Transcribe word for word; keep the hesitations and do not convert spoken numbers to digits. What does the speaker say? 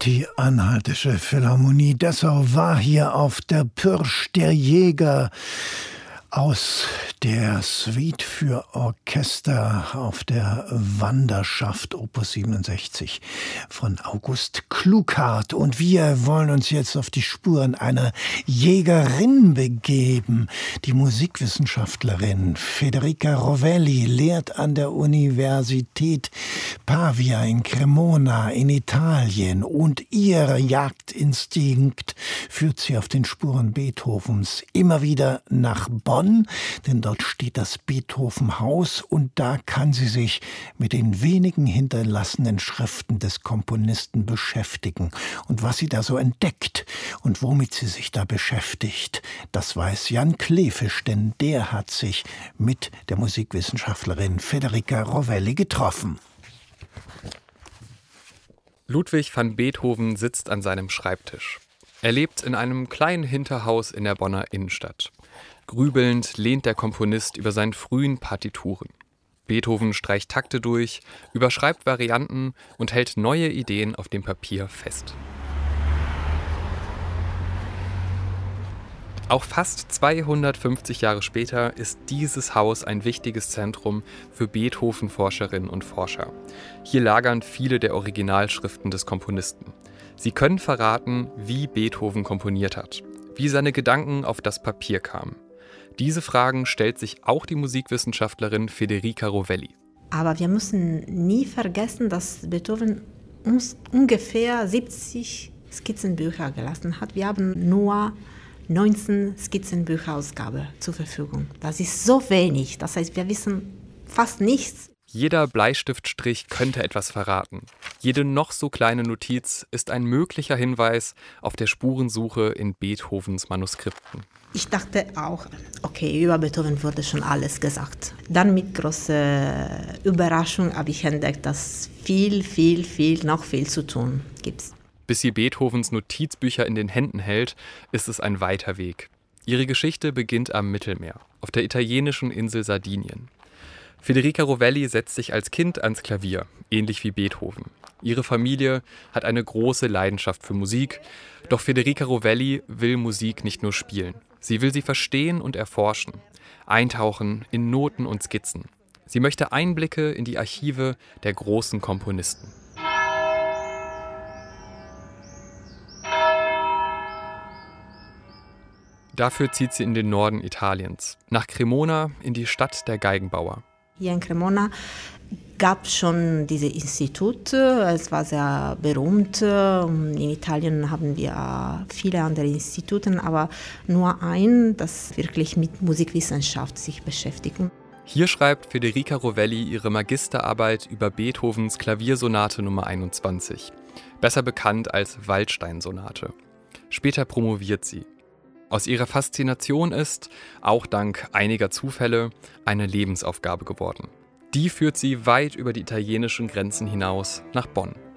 Die Anhaltische Philharmonie Dessau war hier auf der Pirsch der Jäger aus der Suite für Orchester auf der Wanderschaft Opus siebenundsechzig von August Klughardt. Und wir wollen uns jetzt auf die Spuren einer Jägerin begeben. Die Musikwissenschaftlerin Federica Rovelli lehrt an der Universität Pavia in Cremona in Italien. Und ihr Jagdinstinkt führt sie auf den Spuren Beethovens immer wieder nach Bonn. Denn dort steht das Beethoven-Haus und da kann sie sich mit den wenigen hinterlassenen Schriften des Komponisten beschäftigen. Und was sie da so entdeckt und womit sie sich da beschäftigt, das weiß Jan Kleefisch, denn der hat sich mit der Musikwissenschaftlerin Federica Rovelli getroffen. Ludwig van Beethoven sitzt an seinem Schreibtisch. Er lebt in einem kleinen Hinterhaus in der Bonner Innenstadt. Grübelnd lehnt der Komponist über seinen frühen Partituren. Beethoven streicht Takte durch, überschreibt Varianten und hält neue Ideen auf dem Papier fest. Auch fast zweihundertfünfzig Jahre später ist dieses Haus ein wichtiges Zentrum für Beethoven-Forscherinnen und Forscher. Hier lagern viele der Originalschriften des Komponisten. Sie können verraten, wie Beethoven komponiert hat, wie seine Gedanken auf das Papier kamen. Diese Fragen stellt sich auch die Musikwissenschaftlerin Federica Rovelli. Aber wir müssen nie vergessen, dass Beethoven uns ungefähr siebzig Skizzenbücher gelassen hat. Wir haben nur neunzehn Skizzenbücherausgaben zur Verfügung. Das ist so wenig. Das heißt, wir wissen fast nichts. Jeder Bleistiftstrich könnte etwas verraten. Jede noch so kleine Notiz ist ein möglicher Hinweis auf der Spurensuche in Beethovens Manuskripten. Ich dachte auch, okay, über Beethoven wurde schon alles gesagt. Dann mit großer Überraschung habe ich entdeckt, dass viel, viel, viel, noch viel zu tun gibt. Bis sie Beethovens Notizbücher in den Händen hält, ist es ein weiter Weg. Ihre Geschichte beginnt am Mittelmeer, auf der italienischen Insel Sardinien. Federica Rovelli setzt sich als Kind ans Klavier, ähnlich wie Beethoven. Ihre Familie hat eine große Leidenschaft für Musik, doch Federica Rovelli will Musik nicht nur spielen. Sie will sie verstehen und erforschen, eintauchen in Noten und Skizzen. Sie möchte Einblicke in die Archive der großen Komponisten. Dafür zieht sie in den Norden Italiens, nach Cremona in die Stadt der Geigenbauer. Hier in Cremona gab es schon diese Institute, es war sehr berühmt. In Italien haben wir viele andere Institute, aber nur ein, das wirklich mit Musikwissenschaft sich beschäftigt. Hier schreibt Federica Rovelli ihre Magisterarbeit über Beethovens Klaviersonate Nummer einundzwanzig, besser bekannt als Waldstein-Sonate. Später promoviert sie. Aus ihrer Faszination ist, auch dank einiger Zufälle, eine Lebensaufgabe geworden. Die führt sie weit über die italienischen Grenzen hinaus nach Bonn.